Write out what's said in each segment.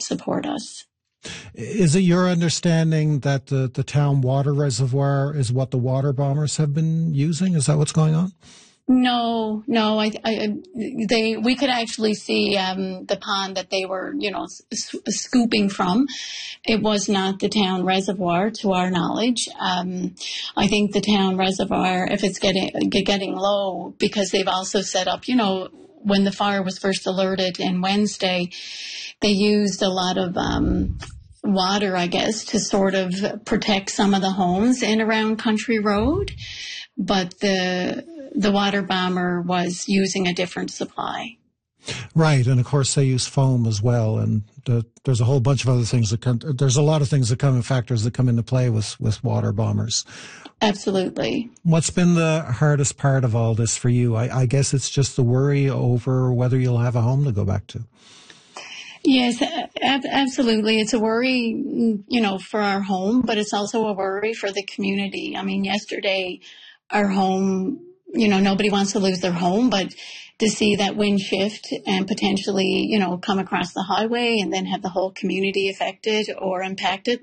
help support us. Is it your understanding that the town water reservoir is what the water bombers have been using? Is that what's going on? No. We could actually see the pond that they were, scooping from. It was not the town reservoir, to our knowledge. I think the town reservoir, if it's getting low, because they've also set up, when the fire was first alerted on Wednesday, they used a lot of water, I guess, to sort of protect some of the homes in around Country Road. But the water bomber was using a different supply. Right, and of course they use foam as well, and there's a whole bunch of other things there's a lot of things that come in, factors that come into play with water bombers. Absolutely. What's been the hardest part of all this for you? I guess it's just the worry over whether you'll have a home to go back to. Yes, absolutely. It's a worry, for our home, but it's also a worry for the community. I mean, yesterday, our home, nobody wants to lose their home, but to see that wind shift and potentially, come across the highway and then have the whole community affected or impacted,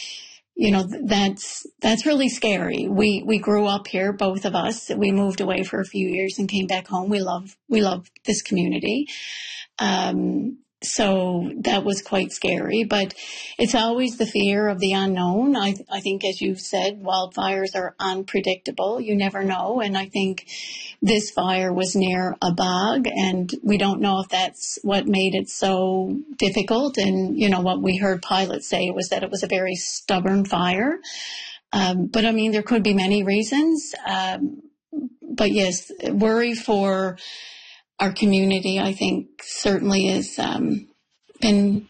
that's really scary. We grew up here, both of us. We moved away for a few years and came back home. We love this community. So that was quite scary, but it's always the fear of the unknown. I think, as you've said, wildfires are unpredictable. You never know. And I think this fire was near a bog, and we don't know if that's what made it so difficult. And, what we heard pilots say was that it was a very stubborn fire. But I mean, there could be many reasons. But yes, worry for our community, I think, certainly has been